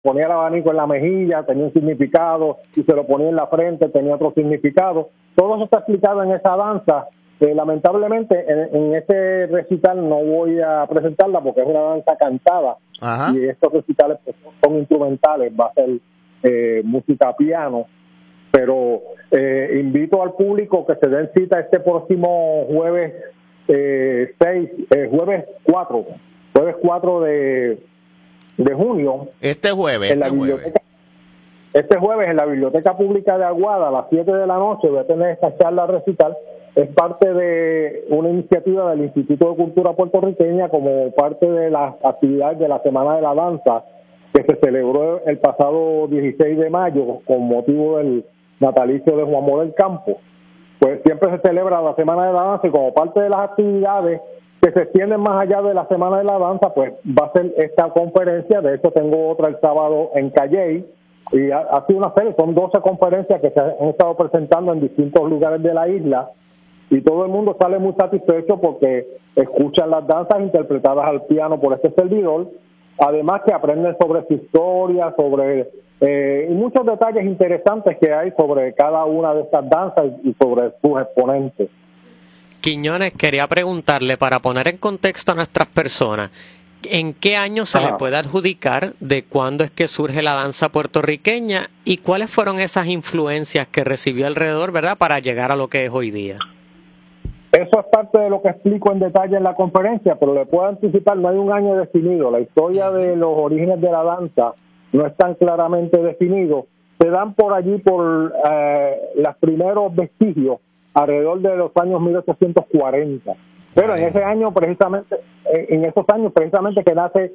ponía el abanico en la mejilla, tenía un significado, y se lo ponía en la frente, tenía otro significado. Todo eso está explicado en esa danza. Lamentablemente, en este recital no voy a presentarla porque es una danza cantada. Ajá. Y estos recitales pues, son instrumentales, va a ser música a piano. Pero invito al público que se den cita este próximo jueves 4 de junio. Este jueves en la Biblioteca Pública de Aguada a las 7 de la noche voy a tener esta charla recital. Es parte de una iniciativa del Instituto de Cultura Puertorriqueña como parte de las actividades de la Semana de la Danza que se celebró el pasado 16 de mayo con motivo del natalicio de Juan Mora del Campo. Pues siempre se celebra la Semana de la Danza y como parte de las actividades que se extienden más allá de la Semana de la Danza, pues va a ser esta conferencia. De hecho, tengo otra el sábado en Calley y ha sido una serie, son 12 conferencias que se han estado presentando en distintos lugares de la isla y todo el mundo sale muy satisfecho porque escuchan las danzas interpretadas al piano por este servidor, además que aprenden sobre su historia, sobre y muchos detalles interesantes que hay sobre cada una de estas danzas y sobre sus exponentes. Quiñones, quería preguntarle, para poner en contexto a nuestras personas, ¿en qué año se le puede adjudicar de cuándo es que surge la danza puertorriqueña y cuáles fueron esas influencias que recibió alrededor, ¿verdad?, para llegar a lo que es hoy día? Eso es parte de lo que explico en detalle en la conferencia, pero le puedo anticipar, no hay un año definido. La historia de los orígenes de la danza no es tan claramente definido. Se dan por allí por los primeros vestigios alrededor de los años 1840. Pero en ese año precisamente, en esos años precisamente que nace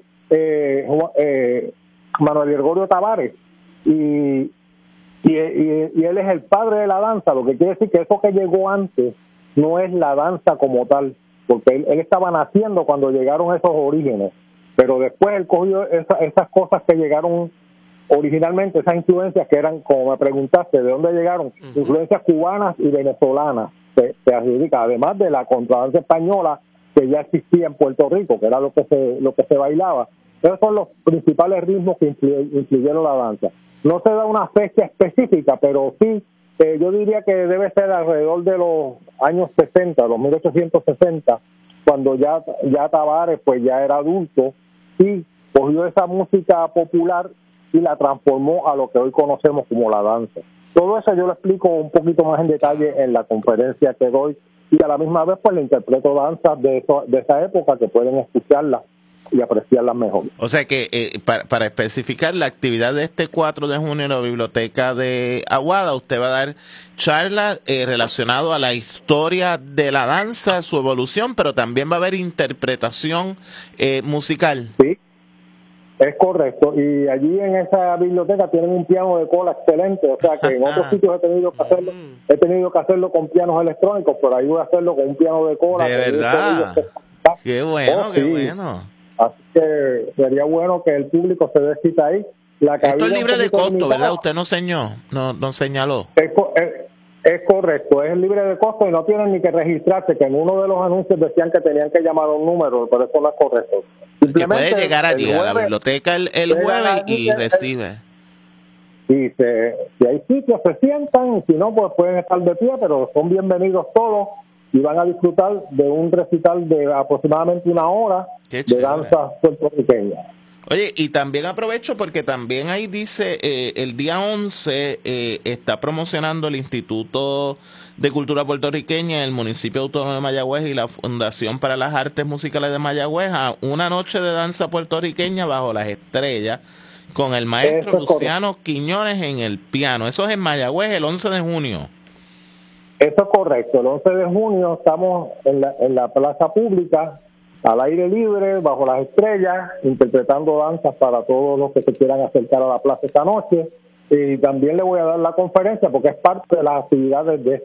Manuel Gregorio Tavares y él es el padre de la danza, lo que quiere decir que eso que llegó antes no es la danza como tal, porque él estaba naciendo cuando llegaron esos orígenes, pero después él cogió esas cosas que llegaron originalmente, esas influencias que eran, como me preguntaste, ¿de dónde llegaron? Influencias cubanas y venezolanas, se adjudica, además de la contradanza española que ya existía en Puerto Rico, que era lo que se bailaba. Esos son los principales ritmos que influyeron la danza. No se da una fecha específica, pero sí, yo diría que debe ser alrededor de los años 60, los 1860, cuando ya Tavares pues ya era adulto y cogió esa música popular y la transformó a lo que hoy conocemos como la danza. Todo eso yo lo explico un poquito más en detalle en la conferencia que doy y a la misma vez pues le interpreto danzas de esa época que pueden escucharlas y apreciarlas mejor. O sea que para especificar la actividad de este 4 de junio en la Biblioteca de Aguada, usted va a dar charlas relacionadas a la historia de la danza, su evolución, pero también va a haber interpretación musical. Sí, es correcto. Y allí en esa biblioteca tienen un piano de cola excelente, o sea que en otros sitios he tenido que hacerlo con pianos electrónicos, pero ahí voy a hacerlo con un piano de cola. De verdad. Qué bueno, qué bueno. Así que sería bueno que el público se dé cita ahí. Esto es libre de costo, ¿verdad? Usted no señaló. Es correcto, es libre de costo y no tienen ni que registrarse, que en uno de los anuncios decían que tenían que llamar a un número, pero eso no es correcto. Que puede llegar allí a la biblioteca el jueves y recibe. Y si hay sitios, se sientan, y si no, pues pueden estar de pie, pero son bienvenidos todos y van a disfrutar de un recital de aproximadamente 1 hora de danza puertorriqueña. Oye, y también aprovecho porque también ahí dice, el día 11 está promocionando el Instituto de Cultura Puertorriqueña, el Municipio Autónomo de Mayagüez y la Fundación para las Artes Musicales de Mayagüez a una noche de danza puertorriqueña bajo las estrellas con el maestro Luciano Quiñones en el piano. Eso es en Mayagüez el 11 de junio. Eso es correcto. El 11 de junio estamos en la plaza pública, al aire libre, bajo las estrellas, interpretando danzas para todos los que se quieran acercar a la plaza esta noche. Y también le voy a dar la conferencia porque es parte de las actividades de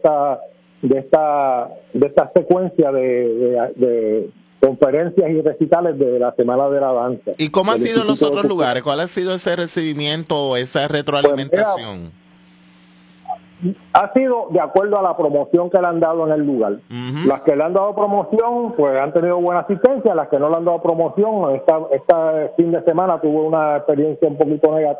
esta secuencia de conferencias y recitales de la Semana de la Danza. ¿Y cómo ha sido en los otros lugares? ¿Cuál ha sido ese recibimiento o esa retroalimentación? ha sido de acuerdo a la promoción que le han dado en el lugar. Las que le han dado promoción, pues han tenido buena asistencia. Las que no le han dado promoción, esta fin de semana tuvo una experiencia un poquito negativa.